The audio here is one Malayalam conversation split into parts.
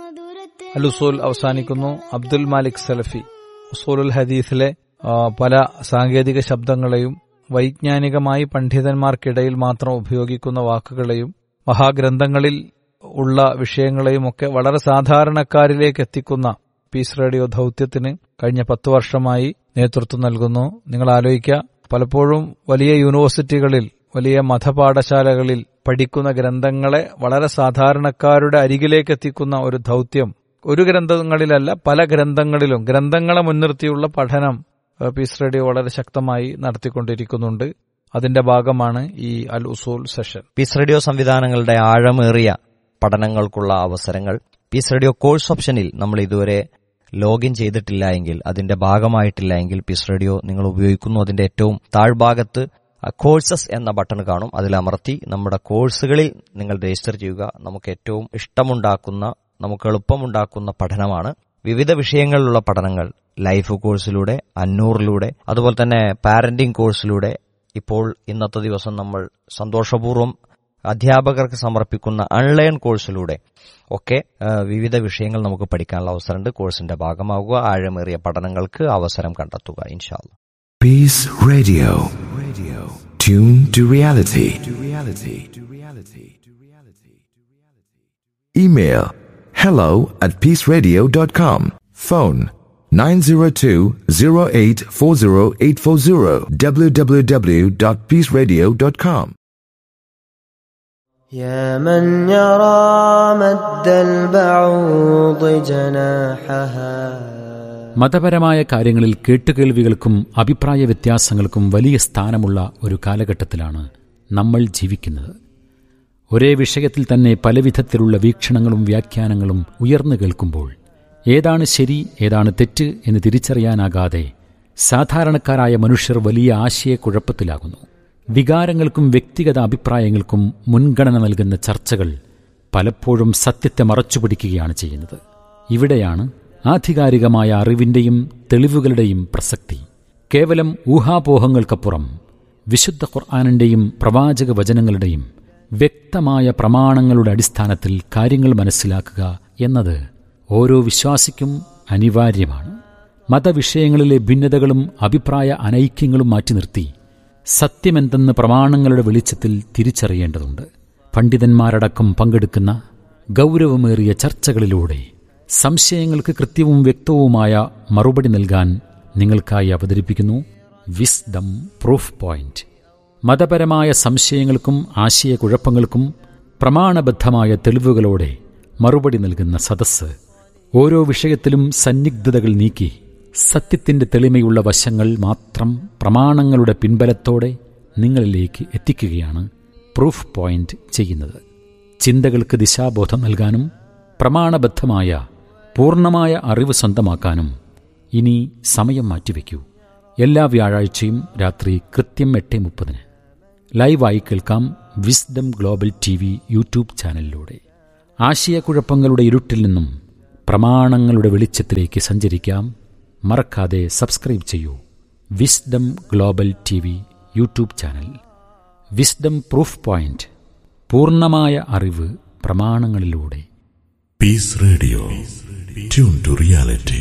അൽ ഉസൂൽ അവസാനിക്കുന്നു. അബ്ദുൽ മാലിക് സലഫി ഉസൂലുൽ ഹദീസിലെ പല സാങ്കേതിക ശബ്ദങ്ങളെയും വൈജ്ഞാനികമായി പണ്ഡിതന്മാർക്കിടയിൽ മാത്രം ഉപയോഗിക്കുന്ന വാക്കുകളെയും മഹാഗ്രന്ഥങ്ങളിൽ ഉള്ള വിഷയങ്ങളെയും ഒക്കെ വളരെ സാധാരണക്കാരിലേക്ക് എത്തിക്കുന്ന പീസ് റേഡിയോ ദൗത്യത്തിന് കഴിഞ്ഞ 10 വർഷമായി നേതൃത്വം നൽകുന്നു. നിങ്ങൾ ആലോചിക്കുക, പലപ്പോഴും വലിയ യൂണിവേഴ്സിറ്റികളിൽ, വലിയ മതപാഠശാലകളിൽ പഠിക്കുന്ന ഗ്രന്ഥങ്ങളെ വളരെ സാധാരണക്കാരുടെ അരികിലേക്ക് എത്തിക്കുന്ന ഒരു ദൗത്യം ഒരു ഗ്രന്ഥങ്ങളിലല്ല, പല ഗ്രന്ഥങ്ങളിലും ഗ്രന്ഥങ്ങളെ മുൻനിർത്തിയുള്ള പഠനം പീസ് റേഡിയോ വളരെ ശക്തമായി നടത്തിക്കൊണ്ടിരിക്കുന്നുണ്ട്. അതിന്റെ ഭാഗമാണ് ഈ അൽ ഉസൂൽ സെഷൻ. പീസ് റേഡിയോ സംവിധാനങ്ങളുടെ ആഴമേറിയ പഠനങ്ങൾക്കുള്ള അവസരങ്ങൾ പീസ് റേഡിയോ കോഴ്സ് ഓപ്ഷനിൽ നമ്മൾ ഇതുവരെ ലോഗിൻ ചെയ്തിട്ടില്ല എങ്കിൽ, അതിന്റെ ഭാഗമായിട്ടില്ല എങ്കിൽ പീസ് റേഡിയോ നിങ്ങൾ ഉപയോഗിക്കുന്നു. അതിന്റെ ഏറ്റവും താഴ്ഭാഗത്ത് കോഴ്സസ് എന്ന ബട്ടൺ കാണും. അതിലമർത്തി നമ്മുടെ കോഴ്സുകളിൽ നിങ്ങൾ രജിസ്റ്റർ ചെയ്യുക. നമുക്ക് ഏറ്റവും ഇഷ്ടമുണ്ടാക്കുന്ന, നമുക്ക് എളുപ്പമുണ്ടാക്കുന്ന പഠനമാണ്. വിവിധ വിഷയങ്ങളിലുള്ള പഠനങ്ങൾ ലൈഫ് കോഴ്സിലൂടെ, അന്നൂറിലൂടെ, അതുപോലെ തന്നെ പാരന്റിംഗ് കോഴ്സിലൂടെ, ഇപ്പോൾ ഇന്നത്തെ ദിവസം നമ്മൾ സന്തോഷപൂർവ്വം അധ്യാപകർക്ക് സമർപ്പിക്കുന്ന ഓൺലൈൻ കോഴ്സിലൂടെ ഒക്കെ വിവിധ വിഷയങ്ങൾ നമുക്ക് പഠിക്കാനുള്ള അവസരമുണ്ട്. കോഴ്സിന്റെ ഭാഗമാകുക, ആഴമേറിയ പഠനങ്ങൾക്ക് അവസരം കണ്ടെത്തുക. ഇൻഷാ അല്ലാഹ്. Peace Radio. Tune to reality. Email hello@peaceradio.com. Phone 902-0840840 www.peaceradio.com. يا من يرى مد البعوض جناحها. മതപരമായ കാര്യങ്ങളിൽ കേട്ടുകേൾവികൾക്കും അഭിപ്രായ വ്യത്യാസങ്ങൾക്കും വലിയ സ്ഥാനമുള്ള ഒരു കാലഘട്ടത്തിലാണ് നമ്മൾ ജീവിക്കുന്നത്. ഒരേ വിഷയത്തിൽ തന്നെ പലവിധത്തിലുള്ള വീക്ഷണങ്ങളും വ്യാഖ്യാനങ്ങളും ഉയർന്നു കേൾക്കുമ്പോൾ ഏതാണ് ശരി, ഏതാണ് തെറ്റ് എന്ന് തിരിച്ചറിയാനാകാതെ സാധാരണക്കാരായ മനുഷ്യർ വലിയ ആശയക്കുഴപ്പത്തിലാകുന്നു. വികാരങ്ങൾക്കും വ്യക്തിഗത അഭിപ്രായങ്ങൾക്കും മുൻഗണന നൽകുന്ന ചർച്ചകൾ പലപ്പോഴും സത്യത്തെ മറച്ചുപിടിക്കുകയാണ് ചെയ്യുന്നത്. ഇവിടെയാണ് ആധികാരികമായ അറിവിന്റെയും തെളിവുകളുടെയും പ്രസക്തി. കേവലം ഊഹാപോഹങ്ങൾക്കപ്പുറം വിശുദ്ധ ഖുർആനിന്റെയും പ്രവാചക വചനങ്ങളുടെയും വ്യക്തമായ പ്രമാണങ്ങളുടെ അടിസ്ഥാനത്തിൽ കാര്യങ്ങൾ മനസ്സിലാക്കുക എന്നത് ഓരോ വിശ്വാസിക്കും അനിവാര്യമാണ്. മതവിഷയങ്ങളിലെ ഭിന്നതകളും അഭിപ്രായ അനൈക്യങ്ങളും മാറ്റി നിർത്തി സത്യമെന്തെന്ന് പ്രമാണങ്ങളുടെ വെളിച്ചത്തിൽ തിരിച്ചറിയേണ്ടതുണ്ട്. പണ്ഡിതന്മാരടക്കം പങ്കെടുക്കുന്ന ഗൗരവമേറിയ ചർച്ചകളിലൂടെ സംശയങ്ങൾക്ക് കൃത്യവും വ്യക്തവുമായ മറുപടി നൽകാൻ നിങ്ങൾക്കായി അവതരിപ്പിക്കുന്നു വിസ്ഡം പ്രൂഫ് പോയിന്റ്. മതപരമായ സംശയങ്ങൾക്കും ആശയക്കുഴപ്പങ്ങൾക്കും പ്രമാണബദ്ധമായ തെളിവുകളോടെ മറുപടി നൽകുന്ന സദസ്സ്. ഓരോ വിഷയത്തിലും സന്നിഗ്ധതകൾ നീക്കി സത്യത്തിന്റെ തെളിമയുള്ള വശങ്ങൾ മാത്രം പ്രമാണങ്ങളുടെ പിൻബലത്തോടെ നിങ്ങളിലേക്ക് എത്തിക്കുകയാണ് പ്രൂഫ് പോയിന്റ് ചെയ്യുന്നത്. ചിന്തകൾക്ക് ദിശാബോധം നൽകാനും പ്രമാണബദ്ധമായ പൂർണ്ണമായ അറിവ് സ്വന്തമാക്കാനും ഇനി സമയം മാറ്റിവെക്കൂ. എല്ലാ വ്യാഴാഴ്ചയും രാത്രി കൃത്യം 8:30 ലൈവായി കേൾക്കാം വിസ്ഡം ഗ്ലോബൽ TV യൂട്യൂബ് ചാനലിലൂടെ. ആശയക്കുഴപ്പങ്ങളുടെ ഇരുട്ടിൽ നിന്നും പ്രമാണങ്ങളുടെ വെളിച്ചത്തിലേക്ക് സഞ്ചരിക്കാം. മറക്കാതെ സബ്സ്ക്രൈബ് ചെയ്യൂ wisdom global TV YouTube channel. Wisdom proof point, പൂർണ്ണമായ അറിവ് പ്രമാണങ്ങളിലൂടെ. Piece radio, tune to reality.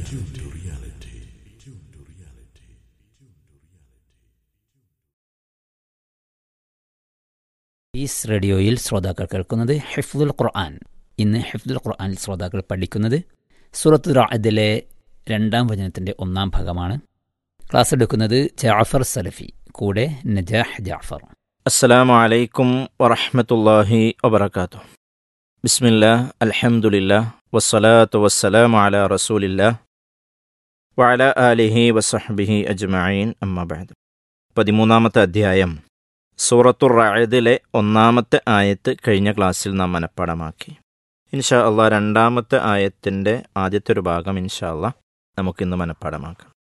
Piece റേഡിയോയിൽ ശ്രോതാക്കൾ കേൾക്കുന്നത് ഹിഫ്ദുൽ ഖുർആൻ. ഇന്ന് ഹിഫ്ദുൽ ഖുർആനിൽ ശ്രോതാക്കൾ പഠിക്കുന്നത് സൂറത്തുൽ റഅദിലെ 2-ാം വചനത്തിന്റെ 1-ാം ഭാഗമാണ്. ക്ലാസ് എടുക്കുന്നത് ജാഫർ സലഫി, കൂടെ നജാഹ് ജാഫർ. അസ്സലാമു അലൈക്കും വറഹ്മത്തുള്ളാഹി വബറകാതുഹു. ബിസ്മില്ലാഹ്, അൽഹംദുലില്ലാഹ്, വസ്സലാത്തു വസ്സലാമു അലാ റസൂലില്ലാഹ് വഅലാ ആലിഹി വസഹ്ബിഹി അജ്മഈൻ, അമ്മാ ബഅദ്. 13-ാമത്തെ അധ്യായം സൂറത്തുർ റഅദിലെ 1-ാമത്തെ ആയത്ത് കഴിഞ്ഞ ക്ലാസ്സിൽ നാം മനഃപ്പാഠമാക്കി. ഇൻഷാ അള്ളാഹ് 2-ാമത്തെ ആയത്തിൻ്റെ ആദ്യത്തെ ഒരു ഭാഗം ഇൻഷാ അള്ളാഹ് നമുക്കിന്ന് മനഃപ്പാഠമാക്കാം.